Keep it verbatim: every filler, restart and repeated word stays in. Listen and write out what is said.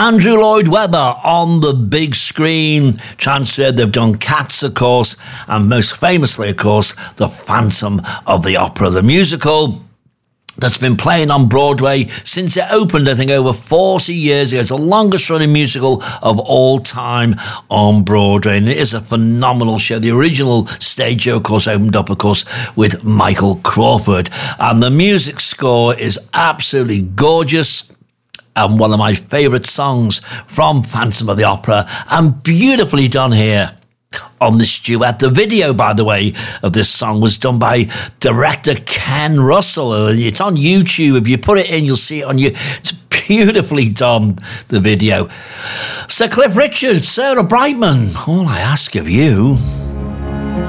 Andrew Lloyd Webber on the big screen. Transferred, they've done Cats, of course, and most famously, of course, The Phantom of the Opera, the musical that's been playing on Broadway since it opened, I think, over forty years ago. It's the longest running musical of all time on Broadway, and it is a phenomenal show. The original stage show, of course, opened up, of course, with Michael Crawford, and the music score is absolutely gorgeous. And one of my favourite songs from Phantom of the Opera, and beautifully done here on this duet. The video, by the way, of this song was done by director Ken Russell. It's on YouTube. If you put it in, you'll see it on you. It's beautifully done, the video. Sir Cliff Richard, Sarah Brightman, all I ask of you